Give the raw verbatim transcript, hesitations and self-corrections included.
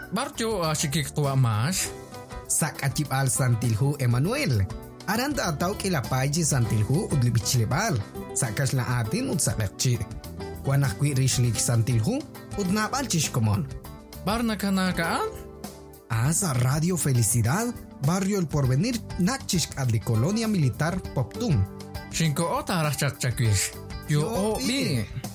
Barjo ashikik tua mas. Sak atip al Santilhu Emmanuel. Aranda ataw kila paji Santilhu udlibichilebal. Sakas la atin ud sakakchi. Wanak kwi rishlik Santilhu ud napal chishkomon. Barna kanakaan? Asa Radio Felicidad, Barrio El Porvenir, Nakchishk adli Colonia Militar Poptum. Shinko ota rachak chakwish. Yo o bi.